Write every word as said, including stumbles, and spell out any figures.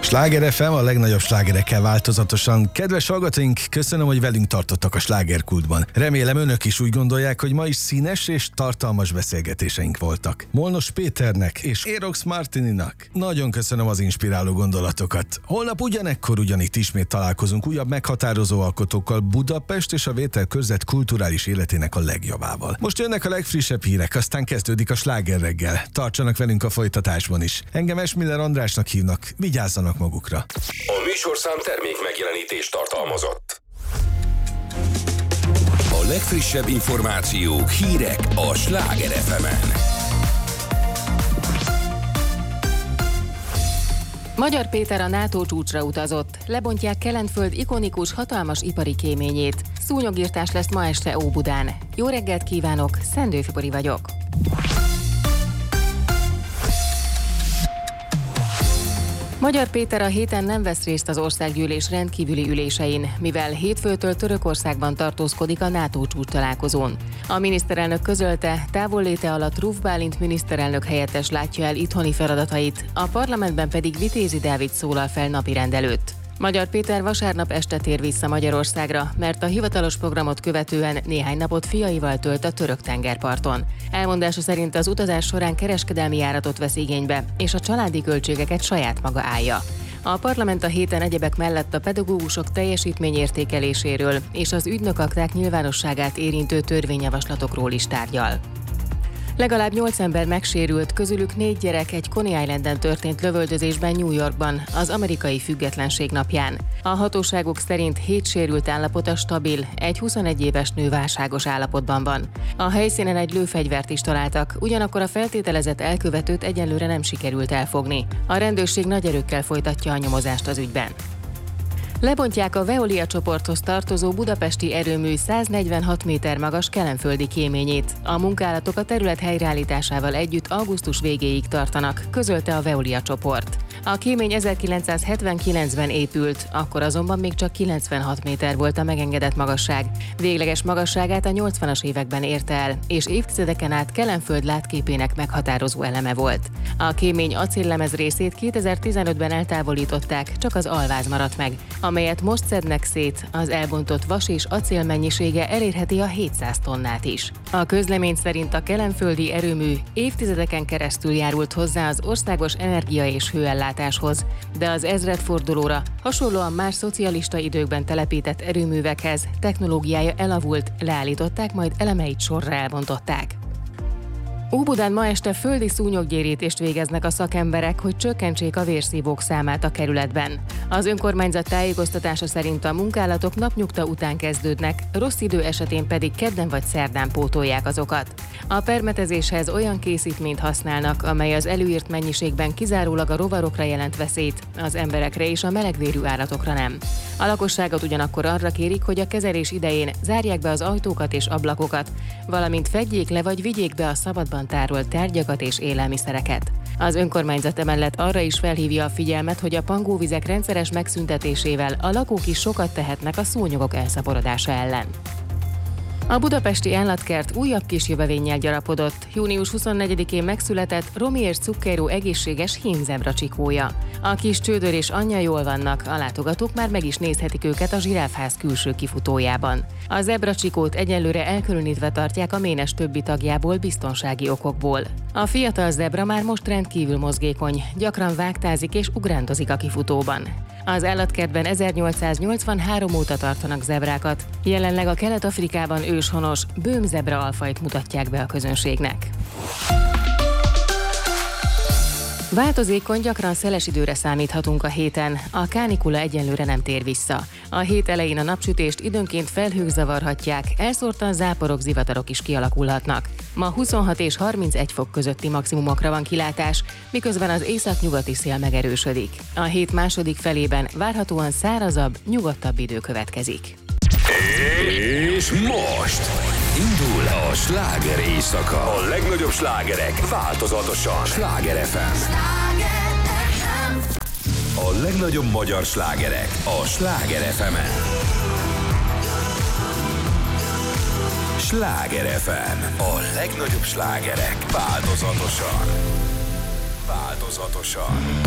Sláger ef em, a legnagyobb slágerekkel változatosan. Kedves hallgatóink, köszönöm, hogy velünk tartottak a slágerkultban. Remélem önök is úgy gondolják, hogy ma is színes és tartalmas beszélgetéseink voltak. Molnos Péternek és Erox Martininak nagyon köszönöm az inspiráló gondolatokat. Holnap ugyanekkor ugyanitt ismét találkozunk újabb meghatározó alkotókkal, Budapest és a Vételkörzet kulturális életének a legjobbával. Most jönnek a legfrissebb hírek, aztán kezdődik a sláger reggel. Tartsanak velünk a folytatásban is. Engem Esmiller Andrásnak hívnak, vigyázzanak magukra. A műsorszám termék megjelenítést tartalmazott. A legfrissebb információk, hírek a Sláger ef emen. Magyar Péter a NATO csúcsra utazott. Lebontják Kelenföld ikonikus, hatalmas ipari kéményét. Szúnyogírtás lesz ma este Óbudán. Jó reggelt kívánok, Szendő Fibori vagyok. Magyar Péter a héten nem vesz részt az országgyűlés rendkívüli ülésein, mivel hétfőtől Törökországban tartózkodik a NATO csúcs találkozón. A miniszterelnök közölte, távolléte alatt Ruf Bálint miniszterelnök helyettes látja el itthoni feladatait, a parlamentben pedig Vitézi Dávid szólal fel napirend előtt. Magyar Péter vasárnap este tér vissza Magyarországra, mert a hivatalos programot követően néhány napot fiaival tölt a török tengerparton. Elmondása szerint az utazás során kereskedelmi járatot vesz igénybe, és a családi költségeket saját maga állja. A parlament a héten egyebek mellett a pedagógusok teljesítményértékeléséről és az ügynökakták nyilvánosságát érintő törvényjavaslatokról is tárgyal. Legalább nyolc ember megsérült, közülük négy gyerek egy Coney Islanden történt lövöldözésben New Yorkban, az amerikai függetlenség napján. A hatóságok szerint hét sérült állapota stabil, egy huszonegy éves nő válságos állapotban van. A helyszínen egy lőfegyvert is találtak, ugyanakkor a feltételezett elkövetőt egyelőre nem sikerült elfogni. A rendőrség nagy erőkkel folytatja a nyomozást az ügyben. Lebontják a Veolia csoporthoz tartozó budapesti erőmű száznegyvenhat méter magas kelenföldi kéményét. A munkálatok a terület helyreállításával együtt augusztus végéig tartanak, közölte a Veolia csoport. A kémény ezerkilencszázhetvenkilencben épült, akkor azonban még csak kilencvenhat méter volt a megengedett magasság. Végleges magasságát a nyolcvanas években érte el, és évtizedeken át Kelenföld látképének meghatározó eleme volt. A kémény acéllemez részét kétezer-tizenötben eltávolították, csak az alváz maradt meg, amelyet most szednek szét, az elbontott vas és acél mennyisége elérheti a hétszáz tonnát is. A közlemény szerint a kelenföldi erőmű évtizedeken keresztül járult hozzá az országos energia és hőellátáshoz, de az ezredfordulóra hasonlóan más szocialista időkben telepített erőművekhez technológiája elavult, leállították, majd elemeit sorra elbontották. Óbudán ma este földi szúnyoggyérítést végeznek a szakemberek, hogy csökkentsék a vérszívók számát a kerületben. Az önkormányzat tájékoztatása szerint a munkálatok napnyugta után kezdődnek, rossz idő esetén pedig kedden vagy szerdán pótolják azokat. A permetezéshez olyan készítményt használnak, amely az előírt mennyiségben kizárólag a rovarokra jelent veszélyt, az emberekre és a melegvérű állatokra nem. A lakosságot ugyanakkor arra kérik, hogy a kezelés idején zárják be az ajtókat és ablakokat, valamint fedjék le vagy vigyék be a szabadban tárolt tárgyakat és élelmiszereket. Az önkormányzat emellett arra is felhívja a figyelmet, hogy a pangóvizek rendszeres megszüntetésével a lakók is sokat tehetnek a szúnyogok elszaporodása ellen. A budapesti állatkert újabb kis jövevénnyel gyarapodott. június huszonnegyedikén megszületett Romier Zucchero egészséges hímzebra csikója. A kis csődör és anyja jól vannak, a látogatók már meg is nézhetik őket a zsiráfház külső kifutójában. A zebra csikót egyelőre elkülönítve tartják a ménes többi tagjából biztonsági okokból. A fiatal zebra már most rendkívül mozgékony, gyakran vágtázik és ugrándozik a kifutóban. Az állatkertben ezernyolcszáznyolcvanhárom óta tartanak zebrákat. Jelenleg a Kelet-Afrikában őshonos böhmzebra alfajt mutatják be a közönségnek. Változékony, gyakran szeles időre számíthatunk a héten, a kánikula egyenlőre nem tér vissza. A hét elején a napsütést időnként felhők zavarhatják, elszórtan záporok, zivatarok is kialakulhatnak. Ma huszonhat és harmincegy fok közötti maximumokra van kilátás, miközben az északnyugati szél megerősödik. A hét második felében várhatóan szárazabb, nyugodtabb idő következik. És most indul a sláger éjszaka. A legnagyobb slágerek változatosan. Sláger ef em. A legnagyobb magyar slágerek a Sláger ef emen. Sláger ef em. A legnagyobb slágerek változatosan. Változatosan.